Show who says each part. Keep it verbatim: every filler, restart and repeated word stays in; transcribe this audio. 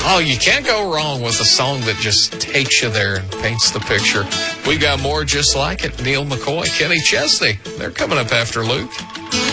Speaker 1: Oh, you can't go wrong with a song that just takes you there and paints the picture. We got more just like it. Neil McCoy, Kenny Chesney. They're coming up after Luke.